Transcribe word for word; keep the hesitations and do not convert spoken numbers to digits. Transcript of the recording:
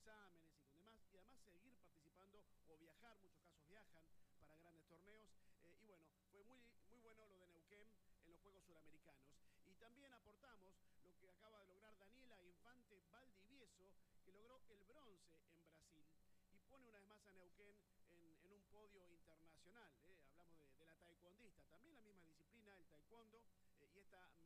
exámenes y con demás, y además seguir participando o viajar, muchos casos viajan para grandes torneos, eh, y bueno, fue muy, muy bueno lo de Neuquén en los Juegos Suramericanos. Y también aportamos lo que acaba de lograr Daniela Infante Valdivieso, que logró el bronce en Brasil y pone una vez más a Neuquén en, en un podio internacional. ¿eh? Hablamos de, de la taekwondista, también la misma disciplina, el taekwondo, eh, y esta